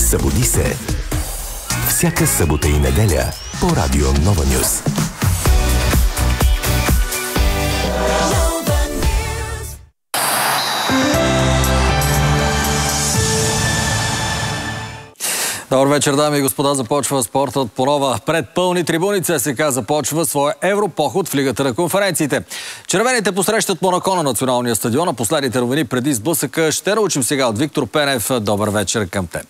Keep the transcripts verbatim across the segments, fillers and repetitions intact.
Събуди се. Всяка събота и неделя по Радио Нова Нюз. Добър вечер, дами и господа. Започва спортът по нова. Пред пълни трибуни ЦСКА започва своя европоход в Лигата на конференциите. Червените посрещат Монако на националния стадион. Последните новини преди сблъсъка ще научим сега от Виктор Пенев. Добър вечер към теб.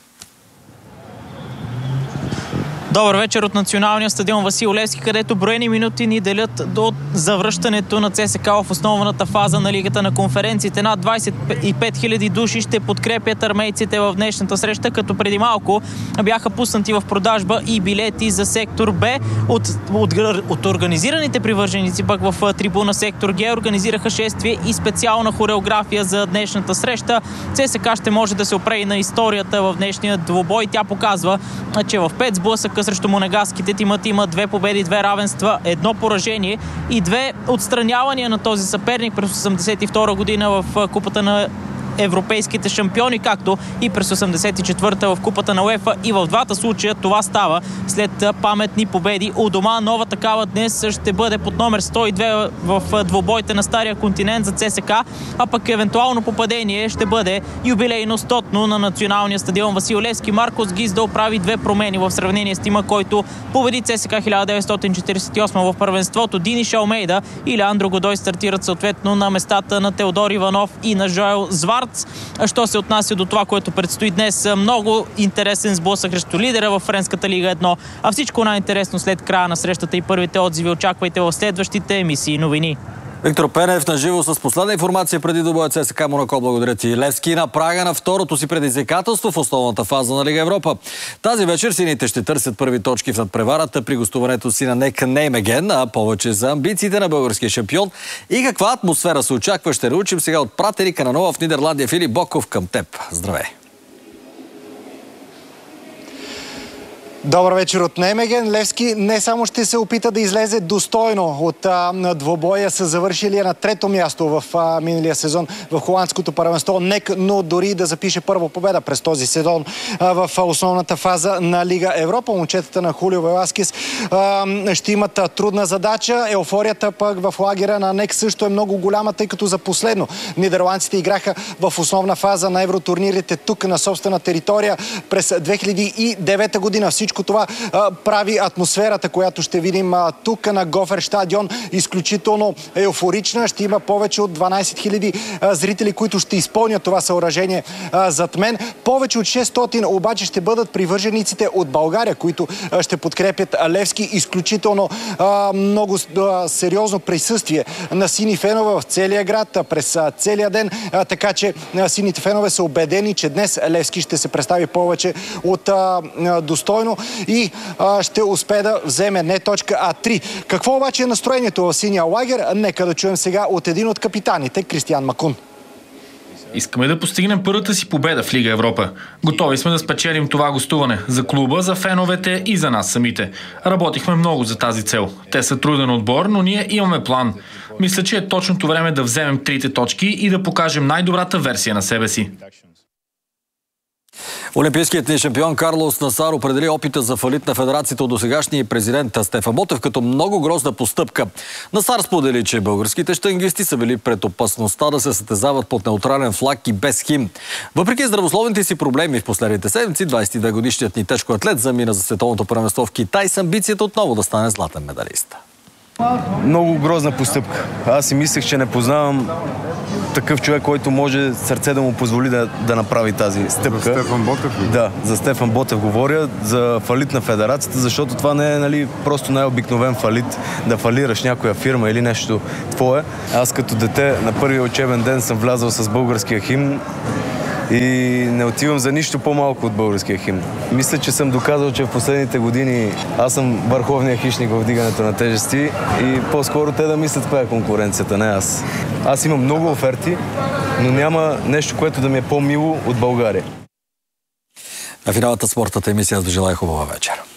Добър вечер от националния стадион Васил Левски, където броени минути ни делят до завръщането на ЦСКА в основната фаза на Лигата на конференциите. Над двадесет и пет хиляди души ще подкрепят армейците в днешната среща, като преди малко бяха пуснати в продажба и билети за сектор Б. От, от, от организираните привърженици пък в трибуна сектор Г организираха шествие и специална хореография за днешната среща. ЦСКА ще може да се опре и на историята в днешния двубой. Тя показва, че в пет сблъсъка срещу монегаските тимът има две победи, две равенства, едно поражение и две отстранявания на този съперник през осемдесет и втора година в Купата на европейските шампиони, както и през осемдесет и четвърта в Купата на УЕФА. И в двата случая това става след паметни победи у дома. Нова такава днес ще бъде под номер сто и две в двубойте на Стария континент за ЦСКА, а пък евентуално попадение ще бъде юбилейно стотно на националния стадион Васил Левски. Маркос Гиздал прави две промени в сравнение с тима, който победи ЦСКА хиляда деветстотин четиридесет и осма в първенството. Дини Шалмейда и Леандро Годой стартират съответно на местата на Теодор Иванов и на Жоел Звар. Що се отнася до това, което предстои днес, много интересен сблъсък срещу лидера в Френската лига едно. А всичко най-интересно след края на срещата и първите отзиви очаквайте в следващите емисии новини. Виктор Пенев на живо с последна информация преди добоя ЦСКА Монако. Благодаря ти. Левски на прага на второто си предизвикателство в основната фаза на Лига Европа. Тази вечер сините ще търсят първи точки в надпреварата при гостуването си на НЕК Неймеген, а повече за амбициите на българския шампион и каква атмосфера се очаква, ще научим сега от пратеника на нова в Нидерландия Филип Боков към теб. Здравей! Добър вечер от Неймеген. Левски не само ще се опита да излезе достойно от а, двобоя с завършилия на трето място в а, миналия сезон в холандското първенство НЕК, но дори да запише първа победа през този сезон а, в а, основната фаза на Лига Европа. Момчетата на Хулио Веласкес а, ще имат а, трудна задача. Еуфорията пък в лагера на НЕК също е много голяма, тъй като за последно нидерландците играха в основна фаза на евротурнирите тук на собствена територия през две хиляди и девета година. Всичко това а, прави атмосферата, която ще видим а, тук на Гоферстадион, изключително еуфорична. Ще има повече от дванадесет хиляди зрители, които ще изпълнят това съоръжение а, зад мен. Повече от шестстотин обаче ще бъдат привържениците от България, които а, ще подкрепят Левски. Изключително а, много а, сериозно присъствие на сини фенове в целия град а, през а, целия ден. А, така че а, сините фенове са убедени, че днес Левски ще се представи повече от а, а, достойно и а, ще успее да вземе не точка, а три. Какво обаче е настроението в синия лагер? Нека да чуем сега от един от капитаните, Кристиан Макун. Искаме да постигнем първата си победа в Лига Европа. Готови сме да спечелим това гостуване. За клуба, за феновете и за нас самите. Работихме много за тази цел. Те са труден отбор, но ние имаме план. Мисля, че е точното време да вземем трите точки и да покажем най-добрата версия на себе си. Олимпийският ни шампион Карлос Насар определи опита за фалит на федерацията от досегашния президент Стефан Ботев като много грозна постъпка. Насар сподели, че българските щангисти са били пред опасността да се състезават под неутрален флаг и без химн. Въпреки здравословните си проблеми в последните седмици, двадесет и две годишният ни тежко атлет замина за световното първенство в Китай с амбицията отново да стане златен медалист. Много грозна постъпка. Аз си мислех, че не познавам такъв човек, който може сърце да му позволи да, да направи тази стъпка. За Стефан Ботев ли? Да, за Стефан Ботев говоря, за фалит на федерацията, защото това не е, нали, просто най-обикновен фалит, да фалираш някоя фирма или нещо твое. Аз като дете на първия учебен ден съм влязъл с българския химн и не отивам за нищо по-малко от българския химн. Мисля, че съм доказал, че в последните години аз съм върховният хищник в вдигането на тежести и по-скоро те да мислят каква е конкуренцията, не аз. Аз имам много оферти, но няма нещо, което да ми е по-мило от България. На финалната спортната емисия аз ви желая хубава вечер.